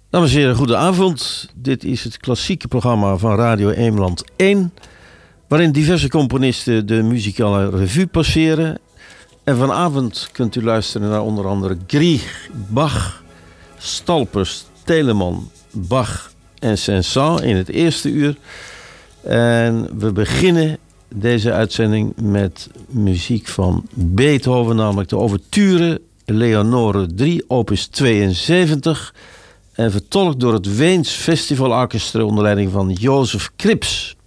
Dames en heren, goedenavond. Dit is het klassieke programma van Radio Eemland 1... waarin diverse componisten de muzikale revue passeren. En vanavond kunt u luisteren naar onder andere Grieg, Bach, Stalpers, Telemann, Bach en Saint-Saëns in het eerste uur. En we beginnen deze uitzending met muziek van Beethoven, namelijk de Ouverture Leonore 3, opus 72... en vertolkt door het Weens Festivalorkester onder leiding van Jozef Krips.